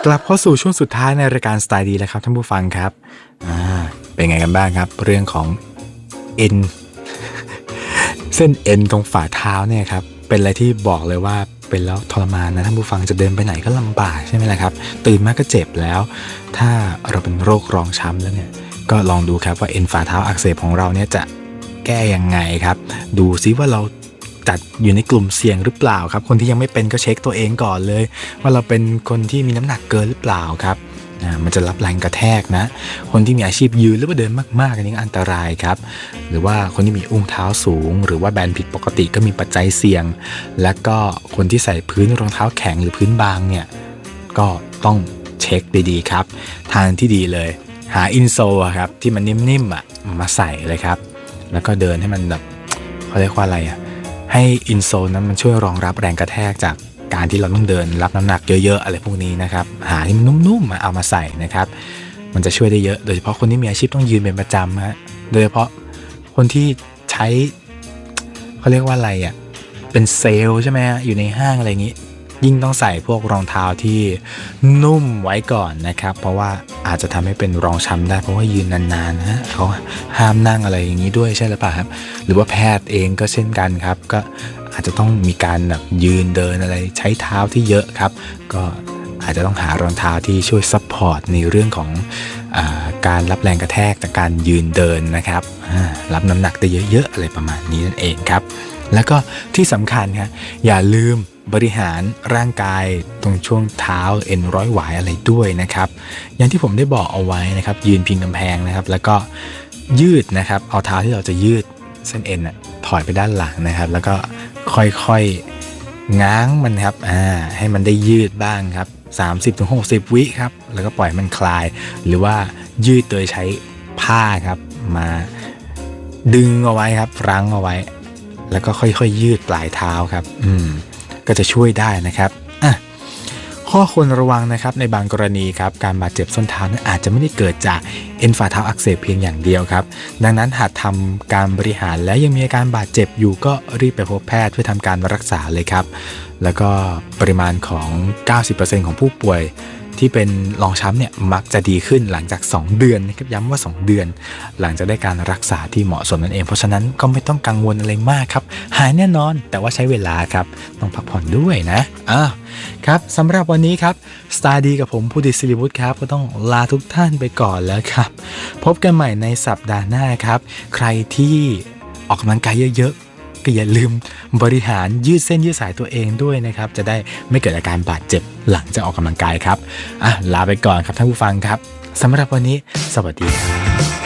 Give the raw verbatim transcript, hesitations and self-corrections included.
ลับเข้าสู่ช่วงสุดท้ายในรายการสไตล์ดีแล้วครับท่านผู้ฟังครับอ่าเป็นไงกันบ้างครับเรื่องของเอ็น เส้นเอ็นตรงฝ่าเท้าเนี่ยครับเป็นอะไรที่บอกเลยว่าเป็นแล้วทรมานนะท่านผู้ฟังจะเดินไปไหนก็ลำบากใช่ไหมล่ะครับตื่นมาก็เจ็บแล้วถ้าเราเป็นโรครองช้ำแล้วเนี่ยก็ลองดูครับว่าเอ็นฝ่าเท้าอักเสบของเราเนี่ยจะแก้ยังไงครับดูซิว่าเราจัดอยู่ในกลุ่มเสี่ยงหรือเปล่าครับคนที่ยังไม่เป็นก็เช็คตัวเองก่อนเลยว่าเราเป็นคนที่มีน้ำหนักเกินหรือเปล่าครับมันจะรับแรงกระแทกนะคนที่มีอาชีพยืนหรือว่าเดินมากๆอันนี้อันตรายครับหรือว่าคนที่มีอุ้งเท้าสูงหรือว่าแบนผิดปกติก็มีปัจจัยเสี่ยงและก็คนที่ใส่พื้นรองเท้าแข็งหรือพื้นบางเนี่ยก็ต้องเช็คดีๆครับทางที่ดีเลยหาอินโซลครับที่มันนิ่มๆอ่ะมาใส่เลยครับแล้วก็เดินให้มันแบบเขาเรียกว่าอะไรอ่ะให้อินโซลนั้นมันช่วยรองรับแรงกระแทกจากการที่เราต้องเดินรับน้ำหนักเยอะๆอะไรพวกนี้นะครับหาที่มันนุ่มๆมาเอามาใส่นะครับมันจะช่วยได้เยอะโดยเฉพาะคนที่มีอาชีพต้องยืนเป็นประจำฮะโดยเฉพาะคนที่ใช้เขาเรียกว่าอะไรอ่ะเป็นเซลล์ใช่ไหมฮะอยู่ในห้างอะไรอย่างนี้ยิ่งต้องใส่พวกรองเท้าที่นุ่มไว้ก่อนนะครับเพราะว่าอาจจะทำให้เป็นรองช้ำได้เพราะว่ายืนนานๆนะฮะเขาห้ามนั่งอะไรอย่างนี้ด้วยใช่หรือเปล่าครับหรือว่าแพทย์เองก็เช่นกันครับก็อาจจะต้องมีการแบบยืนเดินอะไรใช้เท้าที่เยอะครับก็อาจจะต้องหารองเท้าที่ช่วยซัพพอร์ตในเรื่องของอ่าการรับแรงกระแทกจากการยืนเดินนะครับรับน้ำหนักได้เยอะๆอะไรประมาณนี้นั่นเองครับแล้วก็ที่สำคัญครับอย่าลืมบริหารร่างกายตรงช่วงเท้าเอ็นร้อยหวายอะไรด้วยนะครับอย่างที่ผมได้บอกเอาไว้นะครับยืนพิงกำแพงนะครับแล้วก็ยืดนะครับเอาเท้าที่เราจะยืดเส้นเอ็นถอยไปด้านหลังนะครับแล้วก็ค่อยๆง้างมันครับอ่าให้มันได้ยืดบ้างครับ สามสิบถึงหกสิบ วิครับแล้วก็ปล่อยมันคลายหรือว่ายืดโดยใช้ผ้าครับมาดึงเอาไว้ครับรั้งเอาไว้แล้วก็ค่อยๆยืดปลายเท้าครับอืมก็จะช่วยได้นะครับอ่ะข้อควรระวังนะครับในบางกรณีครับการบาดเจ็บส้นเท้านั้นอาจจะไม่ได้เกิดจากเอ็นฝ่าเท้าอักเสบเพียงอย่างเดียวครับดังนั้นหากทำการบริหารและยังมีอาการบาดเจ็บอยู่ก็รีบไปพบแพทย์เพื่อทำการรักษาเลยครับแล้วก็ปริมาณของ เก้าสิบเปอร์เซ็นต์ ของผู้ป่วยที่เป็นรองช้ำเนี่ยมักจะดีขึ้นหลังจากสองเดือนนะครับย้ำว่าสองเดือนหลังจากได้การรักษาที่เหมาะสมนั่นเองเพราะฉะนั้นก็ไม่ต้องกังวลอะไรมากครับหายแน่นอนแต่ว่าใช้เวลาครับต้องพักผ่อนด้วยนะอ่ะครับสำหรับวันนี้ครับสตาร์ดีกับผมผู้ดิศิริวุฒิครับก็ต้องลาทุกท่านไปก่อนแล้วครับพบกันใหม่ในสัปดาห์หน้าครับใครที่ออกกำลังกายเยอะก็อย่าลืมบริหารยืดเส้นยืดสายตัวเองด้วยนะครับจะได้ไม่เกิดอาการบาดเจ็บหลังจากออกกำลังกายครับอ่ะลาไปก่อนครับท่านผู้ฟังครับสำหรับวันนี้สวัสดีครับ